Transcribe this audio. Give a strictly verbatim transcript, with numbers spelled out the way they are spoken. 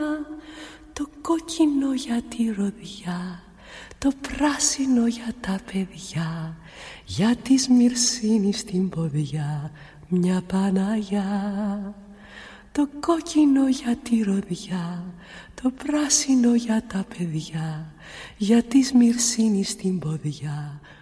το κόκκινο για τη ροδιά, το πράσινο για τα παιδιά, για τη Σμυρσίνη στην ποδιά μια Παναγιά. Το κόκκινο για τη ροδιά, το πράσινο για τα παιδιά, για τη Σμυρσίνη στην ποδιά